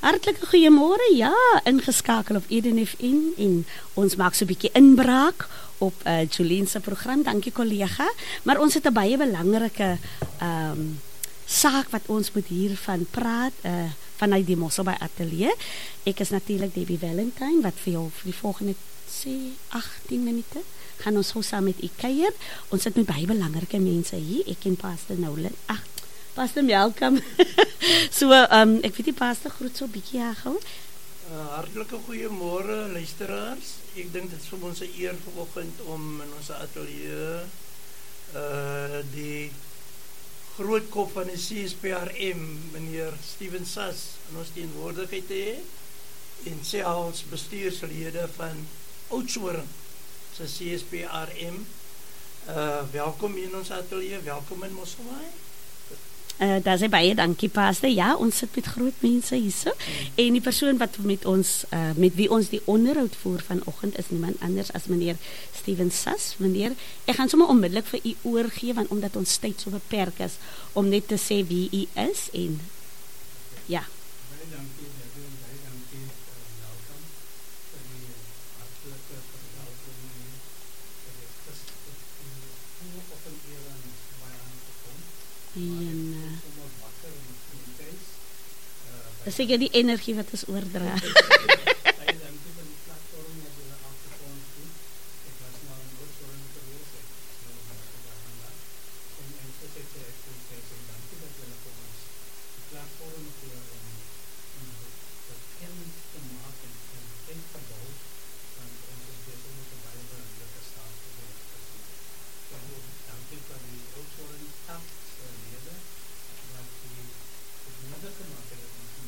Hartlike goeiemôre, ja, ingeskakel op Eden FM en ons maak so 'n bietjie inbraak op Jolien se program, dankie kollega, maar ons het 'n baie belangrike saak wat ons moet hiervan praat, vanuit die Mosselbaai Atelier. Ek is natuurlik Debbie Valentine, wat vir jou vir die volgende 18 minute gaan ons so saam met u kuier. Ons sit met baie belangrike mense hier, ek en Pastor Nolan, Pastor welkom. So, ek weet die pastor groet so 'n bietjie gou. Hartlike goeiemôre luisteraars. Ek dink dit is vir ons 'n eer vanoggend om in ons ateljee die groot kop van die CSPRM, meneer Steven Sass, in ons teenwoordigheid te hê en selfs bestuurslede van Oudtshoorn se CSPRM. Welkom in ons ateljee, welkom in Mosselbaai. Daar sê baie dankie pastor. Ja, ons sit met groot mense hierso. En die persoon wat met ons met wie ons die onderhoud voer vanoggend is niemand anders as meneer Steven Sass. Meneer, ek gaan sommer onmiddellik vir u oorgee want omdat ons tyd so beperk is om net te sê wie u is en ja. Baie dankie Debbie, baie dankie welkom vir die hartlike verwelkoming hier. Dit is op 'n eer aan my aangekom. En dis seker die energie wat ons oordra. Baie dankie vir die platform wat julle aangekondig het. Ek was nou in Oudtshoorn gewees, ek is nou vandag. En soos ek sê, ek wil sê dankie dat julle vir ons die platform gee om bekend te maak en bekend te bou, want ons is besig met 'n baie belangrike saak te doen. So, dankie vir die Oudtshoorn staflede wat die moontlik gemaak het.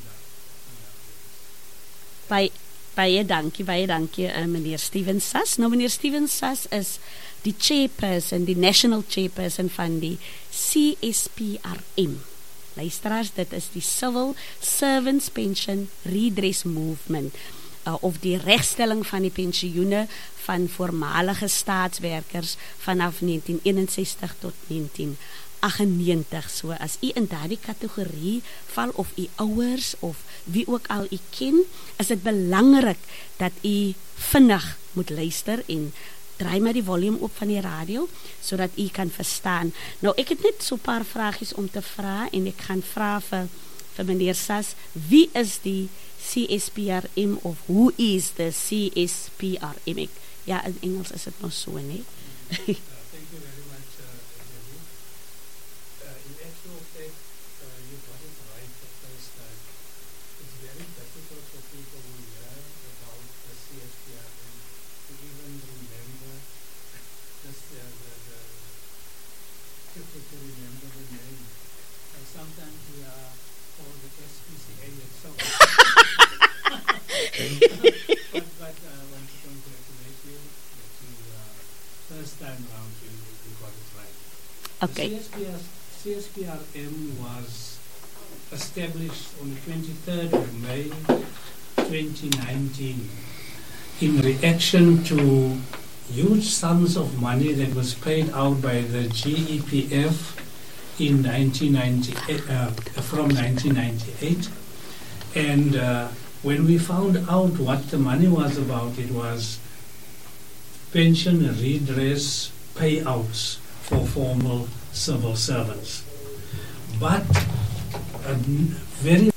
Baie dankie meneer Steven Sass. Nou meneer Steven Sass is die chairperson, die national chairperson van die CSPRM. Luisteraars, dit is die Civil Servants Pension Redress Movement, of die regstelling van die pensioene van voormalige staatswerkers vanaf 1961 tot 1998. So as u in daardie kategorie val of u ouers of wie ook al u ken, is dit belangrik dat u vinnig moet luister en draai maar die volume op van die radio sodat u kan verstaan. Nou ek het net so 'n paar vragies om te vra en ek gaan vra vir meneer Sass, wie is die CSPRM of who is the CSPRM? Ja, in Engels is dit nou so, nee. Thank you very much, Debbie. In actual fact, you got it right the first time. It's very difficult for people who hear about the CSPRM to even remember just to remember the name. Sometimes we are called the SPCA itself. But I want to congratulate you that you first time round you got it right. Okay. The CSPRM was established on the 23rd of May 2019 in reaction to huge sums of money that was paid out by the GEPF in 1998, from 1998. And when we found out what the money was about, it was pension redress payouts for formal civil servants. But very